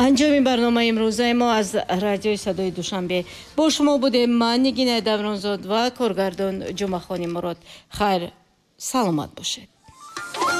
анҷоми барномаи имрӯзаи мо аз радиои садои душанбе бо шумо будем. ман нигина давронзод ва коргардон ҷумъахони мурод. хайр саломат бошед.